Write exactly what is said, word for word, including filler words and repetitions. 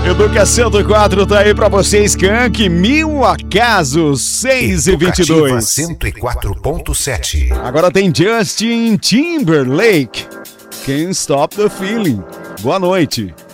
Educa cento e quatro tá aí pra você, Skank, Mil Acasos, seis e vinte e dois. cento e quatro ponto sete. Agora tem Justin Timberlake, Can't Stop the Feeling. Boa noite.